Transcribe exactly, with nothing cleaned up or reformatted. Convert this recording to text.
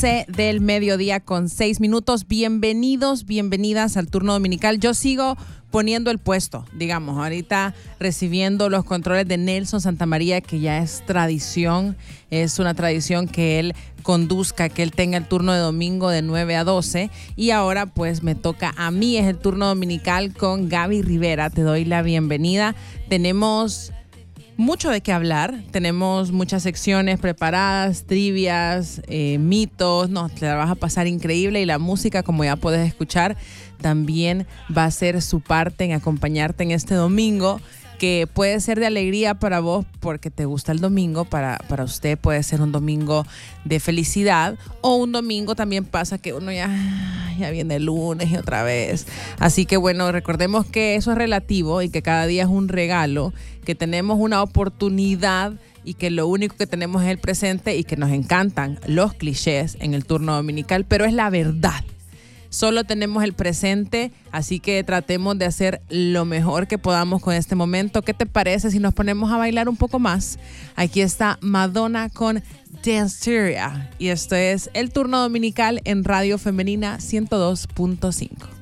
del mediodía con seis minutos. Bienvenidos, bienvenidas al turno dominical. Yo sigo poniendo el puesto, digamos, ahorita recibiendo los controles de Nelson Santamaría, que ya es tradición, es una tradición que él conduzca, que él tenga el turno de domingo de nueve a doce, y ahora pues me toca a mí, es el turno dominical con Gaby Rivera. Te doy la bienvenida. Tenemos mucho de qué hablar, tenemos muchas secciones preparadas, trivias, eh, mitos, no, te la vas a pasar increíble, y la música, como ya puedes escuchar, también va a ser su parte en acompañarte en este domingo, que puede ser de alegría para vos porque te gusta el domingo, para, para usted puede ser un domingo de felicidad, o un domingo también pasa que uno ya, ya viene el lunes y otra vez. Así que bueno, recordemos que eso es relativo y que cada día es un regalo, que tenemos una oportunidad y que lo único que tenemos es el presente, y que nos encantan los clichés en el turno dominical, pero es la verdad. Solo tenemos el presente, así que tratemos de hacer lo mejor que podamos con este momento. ¿Qué te parece si nos ponemos a bailar un poco más? Aquí está Madonna con Danceteria, y esto es el turno dominical en Radio Femenina ciento dos punto cinco.